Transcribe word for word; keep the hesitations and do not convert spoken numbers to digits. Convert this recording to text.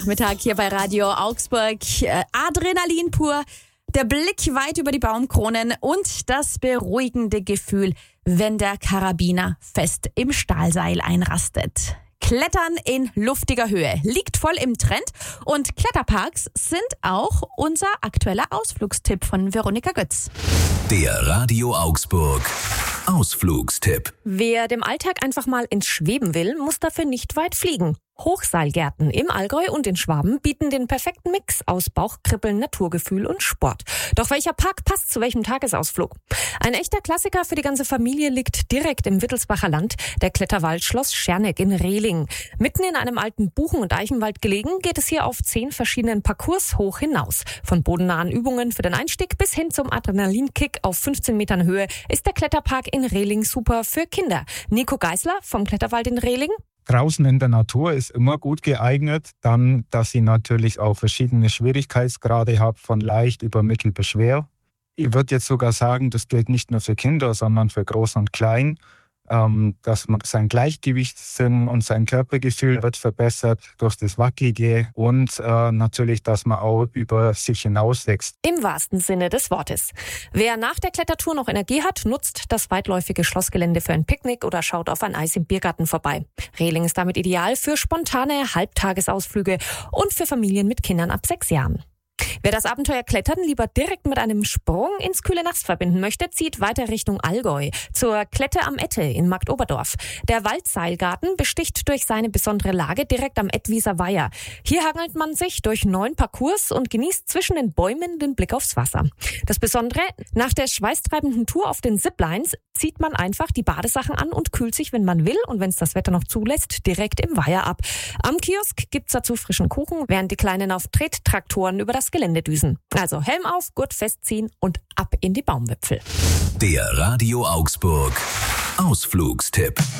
Mittag hier bei Radio Augsburg. Äh, Adrenalin pur, der Blick weit über die Baumkronen und das beruhigende Gefühl, wenn der Karabiner fest im Stahlseil einrastet. Klettern in luftiger Höhe liegt voll im Trend und Kletterparks sind auch unser aktueller Ausflugstipp von Veronika Götz. Der Radio Augsburg Ausflugstipp. Wer dem Alltag einfach mal ins Schweben will, muss dafür nicht weit fliegen. Hochseilgärten im Allgäu und in Schwaben bieten den perfekten Mix aus Bauchkribbeln, Naturgefühl und Sport. Doch welcher Park passt zu welchem Tagesausflug? Ein echter Klassiker für die ganze Familie liegt direkt im Wittelsbacher Land, der Kletterwald Schloss Scherneck in Rehling. Mitten in einem alten Buchen- und Eichenwald gelegen, geht es hier auf zehn verschiedenen Parcours hoch hinaus. Von bodennahen Übungen für den Einstieg bis hin zum Adrenalinkick auf fünfzehn Metern Höhe ist der Kletterpark in Rehling super für Kinder. Nico Geisler vom Kletterwald in Rehling. Draußen in der Natur ist immer gut geeignet. Dann, dass sie natürlich auch verschiedene Schwierigkeitsgrade hat, von leicht über mittel bis schwer. Ich würde jetzt sogar sagen, das gilt nicht nur für Kinder, sondern für Groß und Klein. Ähm, dass man sein Gleichgewichtssinn und sein Körpergefühl wird verbessert durch das Wackige und äh, natürlich, dass man auch über sich hinauswächst. Im wahrsten Sinne des Wortes. Wer nach der Klettertour noch Energie hat, nutzt das weitläufige Schlossgelände für ein Picknick oder schaut auf ein Eis im Biergarten vorbei. Rehling ist damit ideal für spontane Halbtagesausflüge und für Familien mit Kindern ab sechs Jahren. Wer das Abenteuer Klettern lieber direkt mit einem Sprung ins kühle Nass verbinden möchte, zieht weiter Richtung Allgäu, zur Klette am Ette in Marktoberdorf. Der Waldseilgarten besticht durch seine besondere Lage direkt am Ettwieser Weiher. Hier hangelt man sich durch neun Parcours und genießt zwischen den Bäumen den Blick aufs Wasser. Das Besondere, nach der schweißtreibenden Tour auf den Ziplines zieht man einfach die Badesachen an und kühlt sich, wenn man will und wenn es das Wetter noch zulässt, direkt im Weiher ab. Am Kiosk gibt's dazu frischen Kuchen, während die Kleinen auf Trettraktoren über das Gelände düsen. Also Helm auf, Gurt festziehen und ab in die Baumwipfel. Der Radio Augsburg Ausflugstipp.